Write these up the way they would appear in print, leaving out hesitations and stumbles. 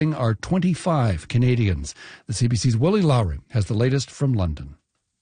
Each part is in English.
are 25 Canadians. The CBC's Willie Lowry has the latest from London.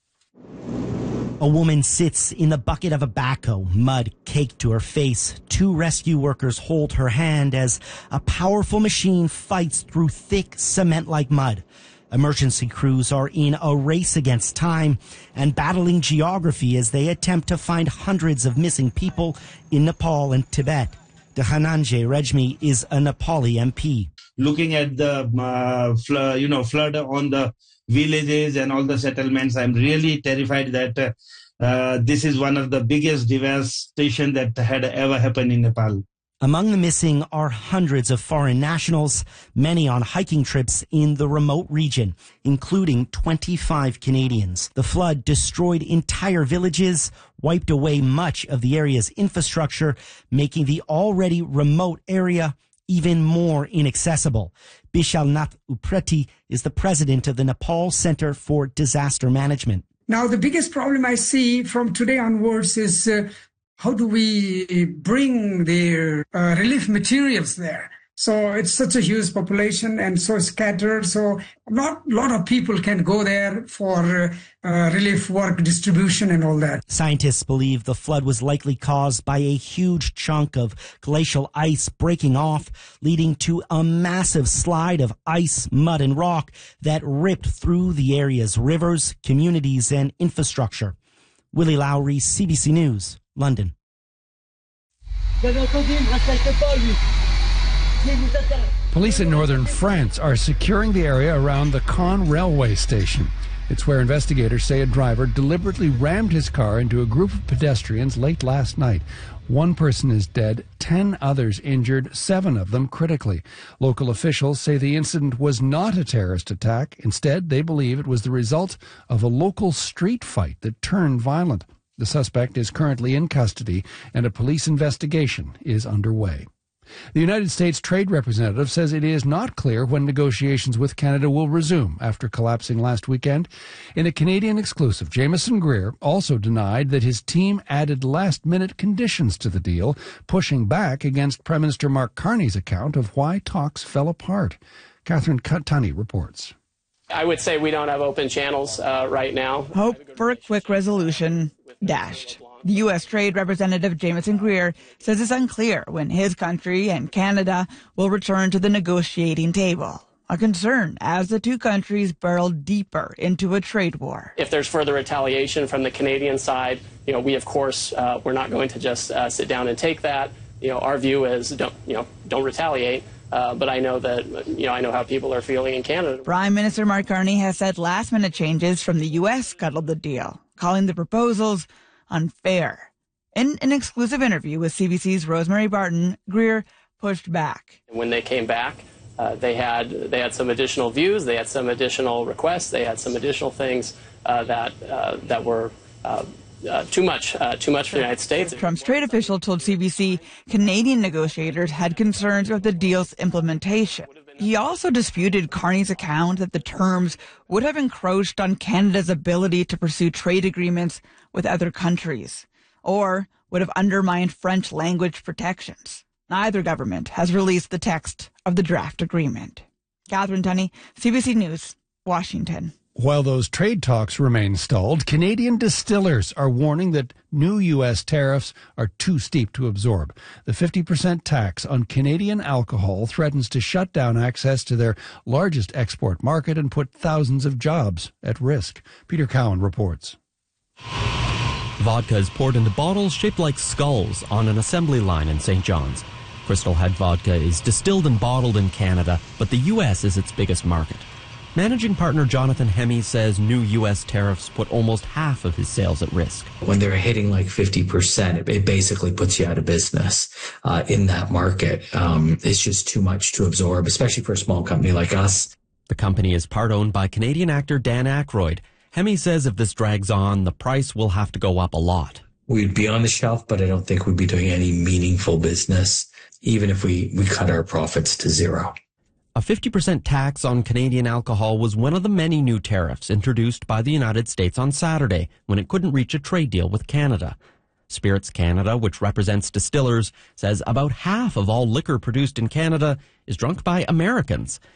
A woman sits in the bucket of a backhoe, mud caked to her face. Two rescue workers hold her hand as a powerful machine fights through thick cement-like mud. Emergency crews are in a race against time and battling geography as they attempt to find hundreds of missing people in Nepal and Tibet. Dhananjay Rajmi is a Nepali MP. Looking at the flood on the villages and all the settlements, I'm really terrified that this is one of the biggest devastation that had ever happened in Nepal. Among the missing are hundreds of foreign nationals, many on hiking trips in the remote region, including 25 Canadians. The flood destroyed entire villages, wiped away much of the area's infrastructure, making the already remote area even more inaccessible. Bishalnath Upreti is the president of the Nepal Center for Disaster Management. Now, the biggest problem I see from today onwards is how do we bring the relief materials there? So it's such a huge population and so scattered. So not a lot of people can go there for relief work, distribution and all that. Scientists believe the flood was likely caused by a huge chunk of glacial ice breaking off, leading to a massive slide of ice, mud and rock that ripped through the area's rivers, communities and infrastructure. Willie Lowry, CBC News, London. Police in northern France are securing the area around the Caen railway station. It's where investigators say a driver deliberately rammed his car into a group of pedestrians late last night. One person is dead, 10 others injured, 7 of them critically. Local officials say the incident was not a terrorist attack. Instead, they believe it was the result of a local street fight that turned violent. The suspect is currently in custody, and a police investigation is underway. The United States Trade Representative says it is not clear when negotiations with Canada will resume after collapsing last weekend. In a Canadian exclusive, Jameson Greer also denied that his team added last-minute conditions to the deal, pushing back against Prime Minister Mark Carney's account of why talks fell apart. Catherine Tunney reports. I would say we don't have open channels right now. Hope for a quick resolution dashed. The U.S. Trade Representative Jameson Greer says it's unclear when his country and Canada will return to the negotiating table. A concern as the two countries barrel deeper into a trade war. If there's further retaliation from the Canadian side, we of course we're not going to just sit down and take that. Our view is don't retaliate. But I know that I know how people are feeling in Canada. Prime Minister Mark Carney has said last-minute changes from the U.S. scuttled the deal, calling the proposals unfair. In an exclusive interview with CBC's Rosemary Barton, Greer pushed back. When they came back, they had some additional views, they had some additional requests, they had some additional things that were too much for the United States. Trump's trade official told CBC Canadian negotiators had concerns about the deal's implementation. He also disputed Carney's account that the terms would have encroached on Canada's ability to pursue trade agreements with other countries, or would have undermined French language protections. Neither government has released the text of the draft agreement. Catherine Tunney, CBC News, Washington. While those trade talks remain stalled, Canadian distillers are warning that new U.S. tariffs are too steep to absorb. The 50% tax on Canadian alcohol threatens to shut down access to their largest export market and put thousands of jobs at risk. Peter Cowan reports. Vodka is poured into bottles shaped like skulls on an assembly line in St. John's. Crystal Head vodka is distilled and bottled in Canada, but the U.S. is its biggest market. Managing partner Jonathan Hemme says new U.S. tariffs put almost half of his sales at risk. When they're hitting like 50%, it basically puts you out of business in that market. It's just too much to absorb, especially for a small company like us. The company is part owned by Canadian actor Dan Aykroyd. Hemme says if this drags on, the price will have to go up a lot. We'd be on the shelf, but I don't think we'd be doing any meaningful business, even if we cut our profits to zero. A 50% tax on Canadian alcohol was one of the many new tariffs introduced by the United States on Saturday when it couldn't reach a trade deal with Canada. Spirits Canada, which represents distillers, says about half of all liquor produced in Canada is drunk by Americans.